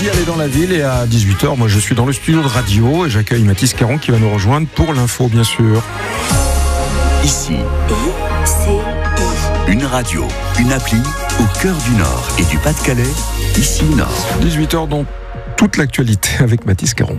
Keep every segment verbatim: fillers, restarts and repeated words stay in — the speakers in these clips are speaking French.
midi, elle est dans la ville et à dix-huit heures, moi je suis dans le studio de radio et j'accueille Mathis Caron qui va nous rejoindre pour l'info, bien sûr. Ici, I C I. une radio, une appli au cœur du Nord et du Pas-de-Calais, ici Nord. dix-huit heures, donc toute l'actualité avec Mathis Caron.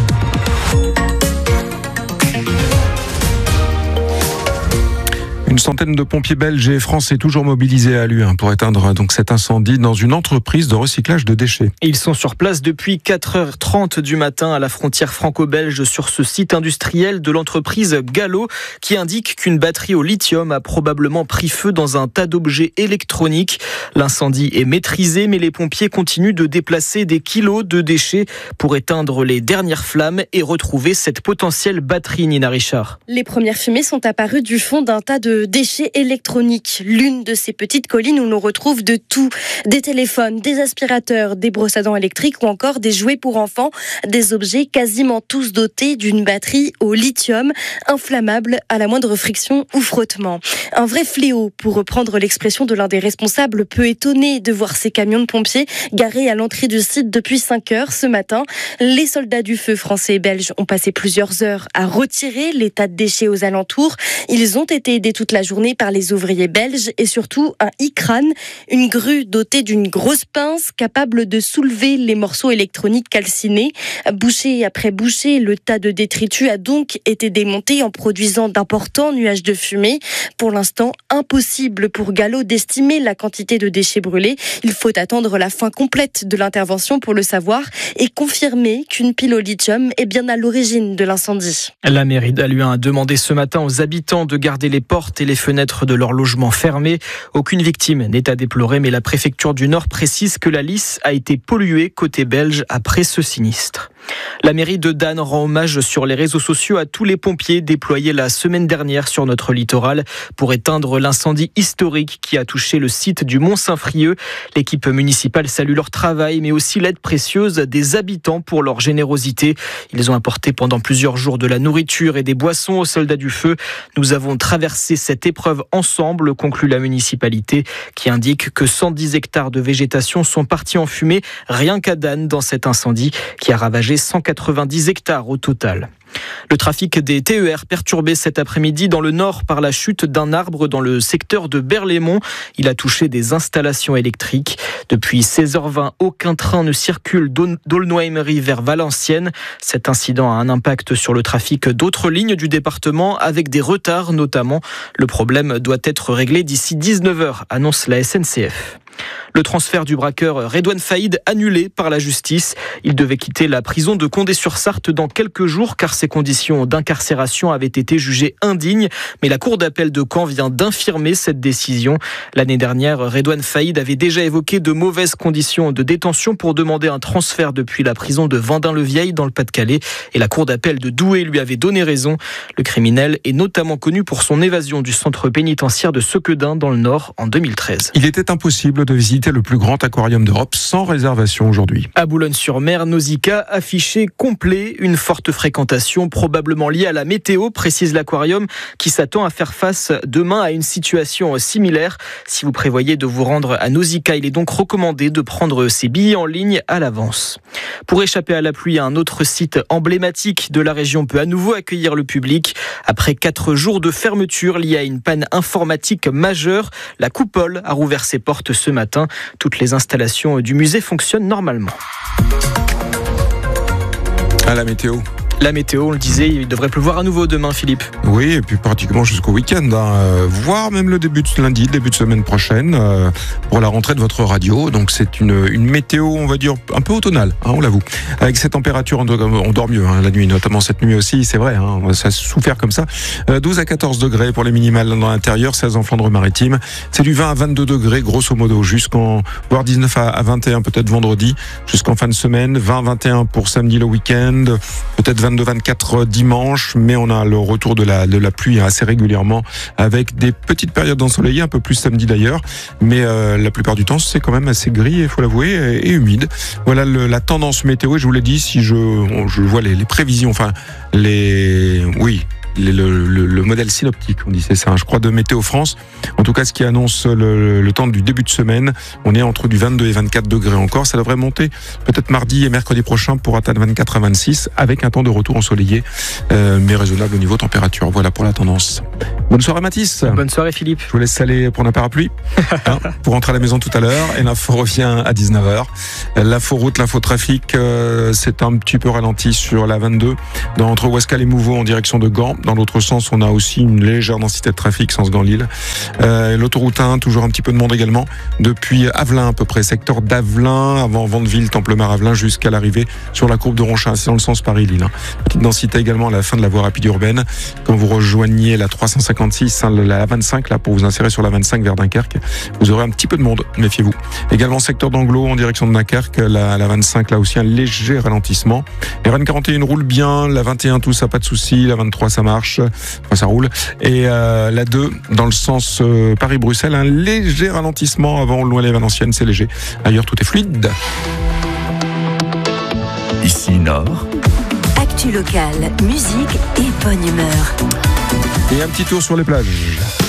Une centaine de pompiers belges et français toujours mobilisés à Luynes pour éteindre donc cet incendie dans une entreprise de recyclage de déchets. Ils sont sur place depuis quatre heures trente du matin à la frontière franco-belge sur ce site industriel de l'entreprise Gallo qui indique qu'une batterie au lithium a probablement pris feu dans un tas d'objets électroniques. L'incendie est maîtrisé mais les pompiers continuent de déplacer des kilos de déchets pour éteindre les dernières flammes et retrouver cette potentielle batterie, Nina Richard. Les premières fumées sont apparues du fond d'un tas de déchets électroniques. L'une de ces petites collines où l'on retrouve de tout. Des téléphones, des aspirateurs, des brosses à dents électriques ou encore des jouets pour enfants. Des objets quasiment tous dotés d'une batterie au lithium, inflammable à la moindre friction ou frottement. Un vrai fléau, pour reprendre l'expression de l'un des responsables, peu étonné de voir ces camions de pompiers garés à l'entrée du site depuis cinq heures ce matin. Les soldats du feu français et belges ont passé plusieurs heures à retirer les tas de déchets aux alentours. Ils ont été aidés toute la journée par les ouvriers belges et surtout un e-crane, une grue dotée d'une grosse pince capable de soulever les morceaux électroniques calcinés. Bouchée après bouchée, le tas de détritus a donc été démonté en produisant d'importants nuages de fumée. Pour l'instant, impossible pour Gallo d'estimer la quantité de déchets brûlés. Il faut attendre la fin complète de l'intervention pour le savoir et confirmer qu'une pile au lithium est bien à l'origine de l'incendie. La mairie d'Alluin a demandé ce matin aux habitants de garder les portes et les fenêtres de leur logement fermés. Aucune victime n'est à déplorer, mais la préfecture du Nord précise que la Lys a été polluée côté belge après ce sinistre. La mairie de Dan rend hommage sur les réseaux sociaux à tous les pompiers déployés la semaine dernière sur notre littoral pour éteindre l'incendie historique qui a touché le site du Mont-Saint-Frieux. L'équipe municipale salue leur travail, mais aussi l'aide précieuse des habitants pour leur générosité. Ils ont apporté pendant plusieurs jours de la nourriture et des boissons aux soldats du feu. Nous avons traversé cette épreuve ensemble, conclut la municipalité, qui indique que cent dix hectares de végétation sont partis en fumée rien qu'à Dan dans cet incendie qui a ravagé cent quatre-vingt-dix hectares au total. Le trafic des T E R perturbé cet après-midi dans le nord par la chute d'un arbre dans le secteur de Berlaymont. Il a touché des installations électriques. Depuis seize heures vingt, aucun train ne circule d'Aulnoy-Emery vers Valenciennes. Cet incident a un impact sur le trafic d'autres lignes du département avec des retards notamment. Le problème doit être réglé d'ici dix-neuf heures, annonce la S N C F. Le transfert du braqueur Redouane Faïd annulé par la justice. Il devait quitter la prison de Condé-sur-Sarthe dans quelques jours car ses conditions d'incarcération avaient été jugées indignes. Mais la cour d'appel de Caen vient d'infirmer cette décision. L'année dernière, Redouane Faïd avait déjà évoqué de mauvaises conditions de détention pour demander un transfert depuis la prison de Vendin-le-Vieil dans le Pas-de-Calais. Et la cour d'appel de Douai lui avait donné raison. Le criminel est notamment connu pour son évasion du centre pénitentiaire de Sequedin dans le Nord en deux mille treize. Il était impossible de visiter le plus grand aquarium d'Europe sans réservation aujourd'hui. À Boulogne-sur-Mer, Nausicaa affiché complet, une forte fréquentation probablement liée à la météo, précise l'aquarium qui s'attend à faire face demain à une situation similaire. Si vous prévoyez de vous rendre à Nausicaa, il est donc recommandé de prendre ses billets en ligne à l'avance. Pour échapper à la pluie, un autre site emblématique de la région peut à nouveau accueillir le public. Après quatre jours de fermeture liée à une panne informatique majeure, la coupole a rouvert ses portes ce matin. Toutes les installations du musée fonctionnent normalement. À la météo. La météo, on le disait, il devrait pleuvoir à nouveau demain, Philippe. Oui, et puis pratiquement jusqu'au week-end, hein, euh, voire même le début de lundi, début de semaine prochaine, euh, pour la rentrée de votre radio. Donc c'est une, une météo, on va dire, un peu automnale, hein, on l'avoue. Avec ces températures, on, on dort mieux hein, la nuit, notamment cette nuit aussi, c'est vrai, hein, ça a souffert comme ça. Euh, douze à quatorze degrés pour les minimales dans l'intérieur, seize en Flandre-Maritime. C'est du vingt à vingt-deux degrés, grosso modo, jusqu'en, voire dix-neuf à vingt et un, peut-être vendredi, jusqu'en fin de semaine. vingt à vingt et un pour samedi, le week-end, peut-être vingt-deux à vingt-quatre dimanche, mais on a le retour de la, de la pluie assez régulièrement avec des petites périodes ensoleillées, un peu plus samedi d'ailleurs, mais euh, la plupart du temps c'est quand même assez gris, il faut l'avouer, et, et humide. Voilà le, la tendance météo, et je vous l'ai dit, si je, je vois les, les prévisions, enfin les... oui... le, le, le modèle synoptique, on dit c'est ça, je crois, de Météo France. En tout cas, ce qui annonce le, le temps du début de semaine, on est entre du vingt-deux et vingt-quatre degrés encore. Ça devrait monter peut-être mardi et mercredi prochain pour atteindre vingt-quatre à vingt-six, avec un temps de retour ensoleillé, euh, mais raisonnable au niveau température. Voilà pour la tendance. Bonne soirée Mathis. Bonne soirée Philippe. Je vous laisse aller prendre un parapluie hein, pour rentrer à la maison tout à l'heure. Et l'info revient à dix-neuf heures. L'info route, l'info trafic, euh, c'est un petit peu ralenti sur la vingt-deux, dans, entre Ouascal et Mouveau en direction de Gand. Dans l'autre sens, on a aussi une légère densité de trafic, sens Gand-Lille. Euh, l'autoroute un, toujours un petit peu de monde également, depuis Avelin à peu près, secteur d'Avelin, avant Vandeville, Templemar-Avelin, jusqu'à l'arrivée sur la courbe de Ronchin, c'est dans le sens Paris-Lille. Petite densité également à la fin de la voie rapide urbaine. Quand vous rejoignez la trois cent cinquante-six, hein, la vingt-cinq, là, pour vous insérer sur la vingt-cinq vers Dunkerque, vous aurez un petit peu de monde, méfiez-vous. Également secteur d'Anglo en direction de Dunkerque, la, la vingt-cinq, là aussi un léger ralentissement. La R N quarante et un roule bien, la vingt et un tout ça pas de souci, la vingt-trois ça marche, enfin ça roule. Et euh, la deux dans le sens euh, Paris-Bruxelles, un léger ralentissement avant Loin-les-Valenciennes, c'est léger. Ailleurs tout est fluide. Ici Nord. Actu locale, musique et bonne humeur. Et un petit tour sur les plages.